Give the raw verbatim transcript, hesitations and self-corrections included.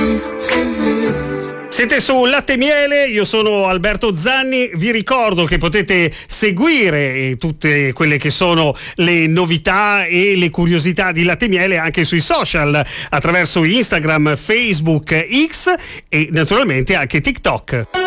Siete su Latte e Miele, io sono Alberto Zanni, vi ricordo che potete seguire tutte quelle che sono le novità e le curiosità di Latte e Miele anche sui social, attraverso Instagram, Facebook, X e naturalmente anche TikTok.